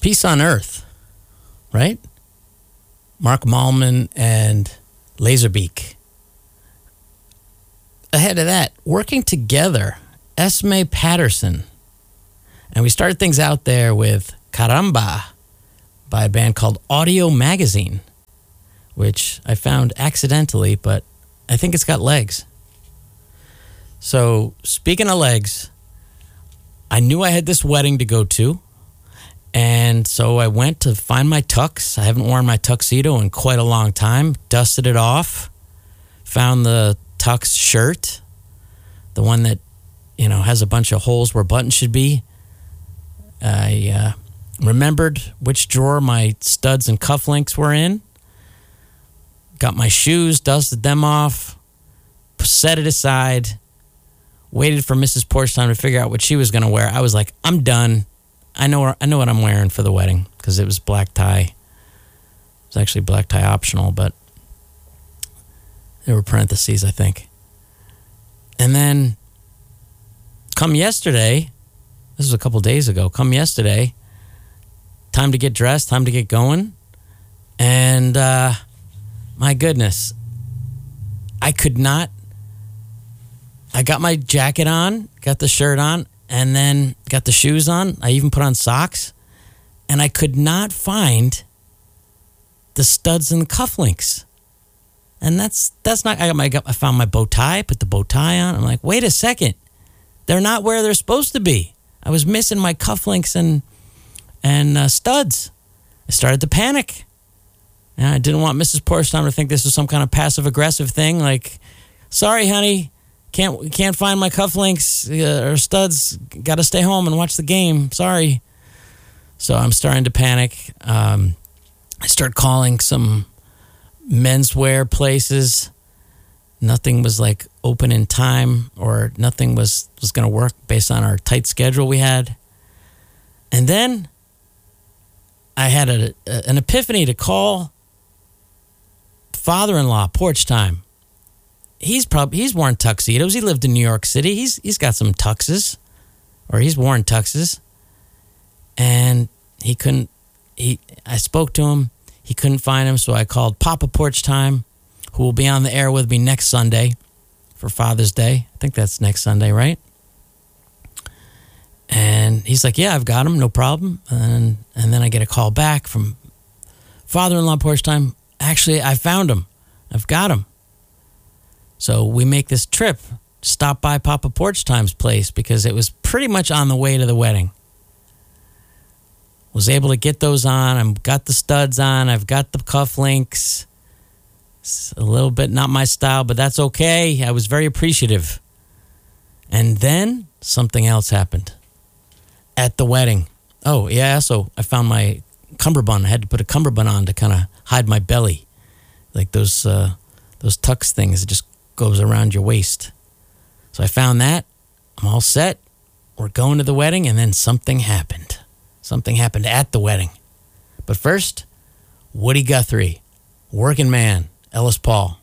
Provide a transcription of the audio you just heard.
Peace on Earth, right? Mark Malman and Laserbeak. Ahead of that, Working Together, Esme Patterson. And we started things out there with Caramba by a band called Audio Magazine, which I found accidentally, but I think it's got legs. So, speaking of legs, I knew I had this wedding to go to, and so I went to find my tux. I haven't worn my tuxedo in quite a long time. Dusted it off, found the tux shirt, the one that, has a bunch of holes where buttons should be. I remembered which drawer my studs and cufflinks were in. Got my shoes, dusted them off, set it aside, waited for Mrs. Porch Time to figure out what she was going to wear. I was like, I'm done. I know what I'm wearing for the wedding because it was black tie. It was actually black tie optional, but there were parentheses, I think. And then come yesterday, this was a couple days ago, time to get dressed, time to get going. And my goodness, I got my jacket on, got the shirt on, and then got the shoes on. I even put on socks. And I could not find the studs and the cufflinks. And that's not, I found my bow tie, put the bow tie on. I'm like, wait a second. They're not where they're supposed to be. I was missing my cufflinks and studs. I started to panic. And I didn't want Mrs. Porch Time to think this was some kind of passive-aggressive thing. Like, sorry, honey. Can't find my cufflinks or studs. Got to stay home and watch the game. Sorry. So I'm starting to panic. I start calling some menswear places. Nothing was like open in time, or nothing was going to work based on our tight schedule we had. And then I had an epiphany to call father-in-law Porch Time. He's worn tuxedos. He lived in New York City. He's got some tuxes, or he's worn tuxes. And I spoke to him. He couldn't find him, so I called Papa Porch Time, who will be on the air with me next Sunday for Father's Day. I think that's next Sunday, right? And he's like, yeah, I've got him, no problem. And then I get a call back from father-in-law Porch Time. Actually, I found him. I've got him. So we make this trip, stop by Papa Porch Time's place because it was pretty much on the way to the wedding. Was able to get those on. I've got the studs on. I've got the cufflinks. It's a little bit not my style, but that's okay. I was very appreciative. And then something else happened at the wedding. Oh, yeah, so I found my cummerbund. I had to put a cummerbund on to kind of hide my belly. Like those tux things that just goes around your waist. So I found that. I'm all set. We're going to the wedding, and then something happened. Something happened at the wedding. But first, Woody Guthrie, Working Man, Ellis Paul.